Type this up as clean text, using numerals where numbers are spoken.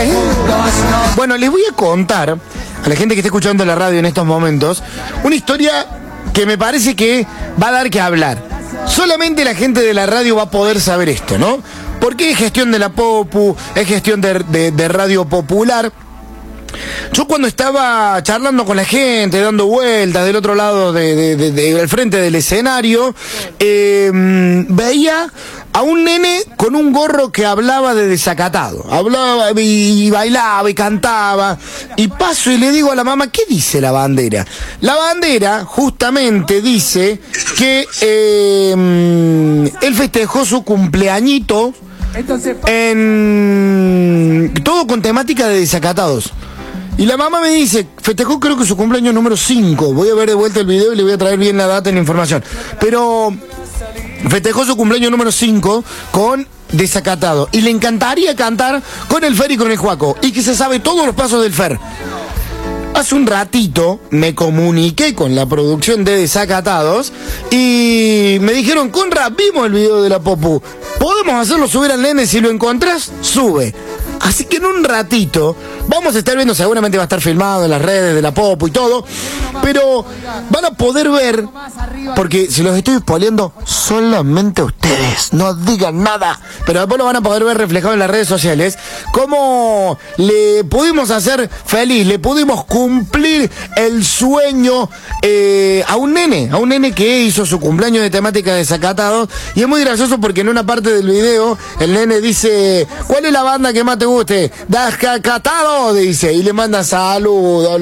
Bueno, les voy a contar a la gente que está escuchando la radio en estos momentos una historia que me parece que va a dar que hablar. Solamente la gente de la radio va a poder saber esto, ¿no? Porque es gestión de la Popu, es gestión de Radio Popular. Yo cuando estaba charlando con la gente, dando vueltas del otro lado del frente del escenario, veía a un nene con un gorro que hablaba de desacatado. Hablaba y bailaba y cantaba. Y paso y le digo a la mamá, ¿qué dice la bandera? La bandera justamente dice que él festejó su cumpleañito en todo con temática de desacatados. Y la mamá me dice, festejó creo que su cumpleaños número 5. Voy a ver de vuelta el video y le voy a traer bien la data y la información. Pero festejó su cumpleaños número 5 con desacatado. Y le encantaría cantar con el Fer y con el Juaco. Y que se sabe todos los pasos del Fer. Hace un ratito me comuniqué con la producción de Desacatados y me dijeron, Conra, vimos el video de la Popu. ¿Podemos hacerlo subir al nene? Si lo encontrás, sube. Así que en un ratito vamos a estar viendo, seguramente va a estar filmado en las redes de la Popu y todo, pero van a poder ver, porque si los estoy spoileando, solamente ustedes, no digan nada, pero después lo van a poder ver reflejado en las redes sociales, cómo le pudimos hacer feliz, le pudimos cumplir el sueño a un nene que hizo su cumpleaños de temática de Desacatados, y es muy gracioso porque en una parte del video el nene dice, ¿cuál es la banda que más te guste? Desacatados, dice, y le manda saludos.